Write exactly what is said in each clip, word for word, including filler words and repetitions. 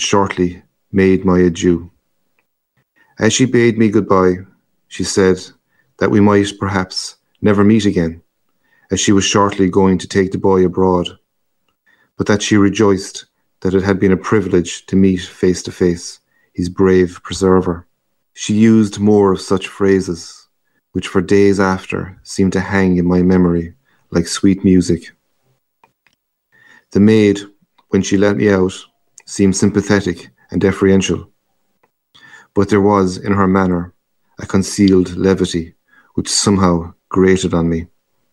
shortly made my adieu. As she bade me goodbye, she said that we might perhaps never meet again, as she was shortly going to take the boy abroad, but that she rejoiced that it had been a privilege to meet face to face his brave preserver. She used more of such phrases, which for days after seemed to hang in my memory like sweet music. The maid, when she let me out, seemed sympathetic and deferential, but there was in her manner a concealed levity which somehow grated on me.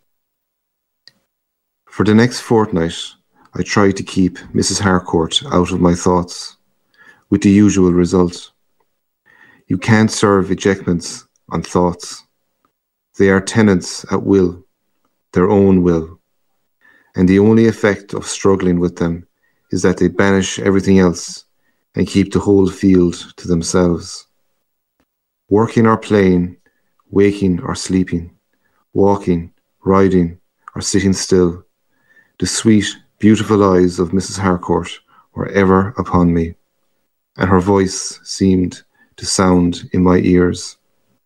For the next fortnight, I tried to keep Missus Harcourt out of my thoughts, with the usual result. You can't serve ejectments on thoughts. They are tenants at will, their own will, and the only effect of struggling with them is that they banish everything else and keep the whole field to themselves. Working or playing, waking or sleeping, walking, riding, or sitting still, the sweet, beautiful eyes of Missus Harcourt were ever upon me, and her voice seemed to sound in my ears.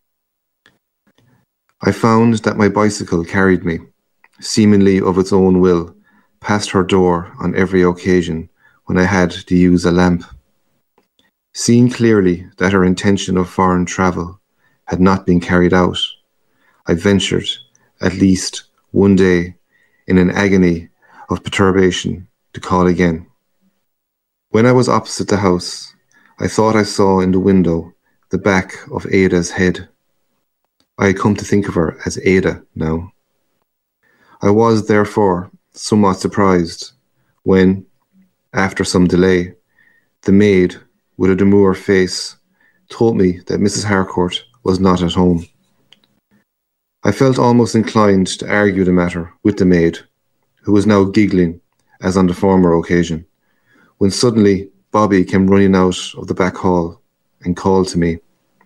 I found that my bicycle carried me, seemingly of its own will, past her door on every occasion when I had to use a lamp. Seeing clearly that her intention of foreign travel had not been carried out, I ventured, at least one day, in an agony of perturbation, to call again. When I was opposite the house, I thought I saw in the window the back of Ada's head. I had come to think of her as Ada now. I was, therefore, somewhat surprised when, after some delay, the maid, with a demure face, told me that Missus Harcourt was not at home. I felt almost inclined to argue the matter with the maid, who was now giggling, as on the former occasion, when suddenly Bobby came running out of the back hall and called to me,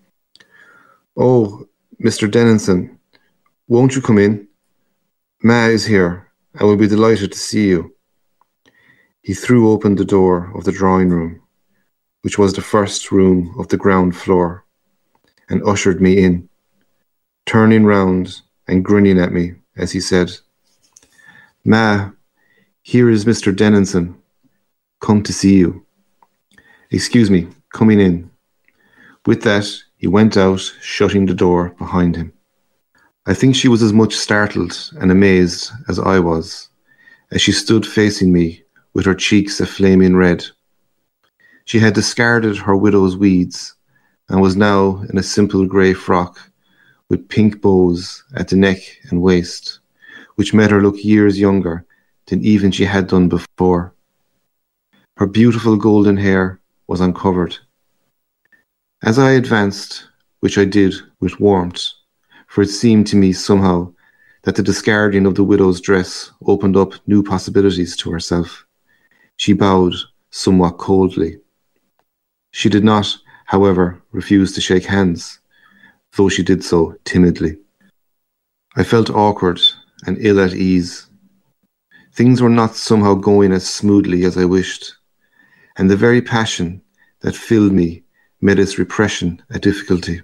"Oh, Mister Denison, won't you come in? Ma is here and will be delighted to see you." He threw open the door of the drawing room, which was the first room of the ground floor, and ushered me in, turning round and grinning at me as he said, "Ma, here is Mister Denison, come to see you. Excuse me, coming in." With that, he went out, shutting the door behind him. I think she was as much startled and amazed as I was, as she stood facing me with her cheeks a flaming red. She had discarded her widow's weeds and was now in a simple grey frock with pink bows at the neck and waist, which made her look years younger than even she had done before. Her beautiful golden hair was uncovered. As I advanced, which I did with warmth, for it seemed to me somehow that the discarding of the widow's dress opened up new possibilities to herself, she bowed somewhat coldly. She did not, however, refuse to shake hands, though she did so timidly. I felt awkward and ill at ease. Things were not somehow going as smoothly as I wished, and the very passion that filled me made its repression a difficulty.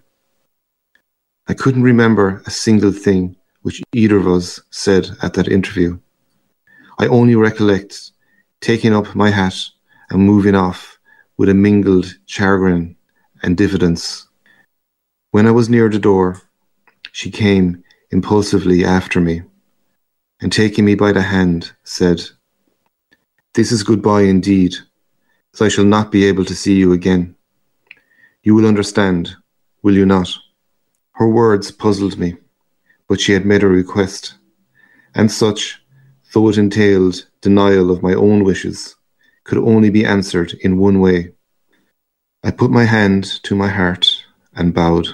I couldn't remember a single thing which either of us said at that interview. I only recollect taking up my hat and moving off with a mingled chagrin and diffidence. When I was near the door, she came impulsively after me, and taking me by the hand, said, "This is goodbye indeed, as I shall not be able to see you again. You will understand, will you not?" Her words puzzled me, but she had made a request, and such, though it entailed denial of my own wishes, could only be answered in one way. I put my hand to my heart and bowed.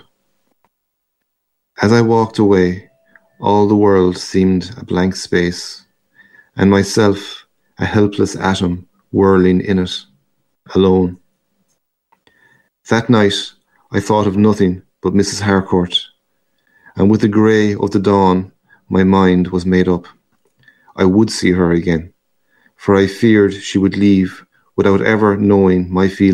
As I walked away, all the world seemed a blank space, and myself a helpless atom whirling in it, alone. That night I thought of nothing but Missus Harcourt, and with the grey of the dawn my mind was made up. I would see her again, for I feared she would leave without ever knowing my feelings.